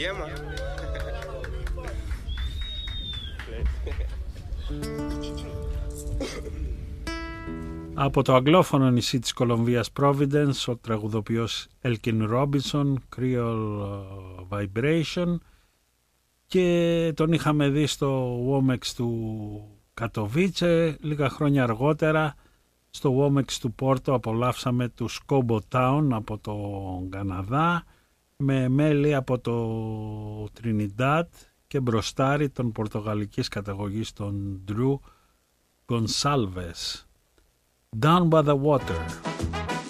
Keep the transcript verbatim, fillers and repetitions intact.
γέμα. Από το αγγλόφωνο νησί της Κολομβίας Providence, ο τραγουδοποιός Elkin Robinson, Creole Vibration, και τον είχαμε δει στο Womex του Κατοβίτσε. Λίγα χρόνια αργότερα στο Womex του Πόρτο απολαύσαμε του Scobo Town από το Καναδά, με μέλη από το Trinidad και μπροστάρι των πορτογαλικής καταγωγής των Drew Gonçalves. Down by the water.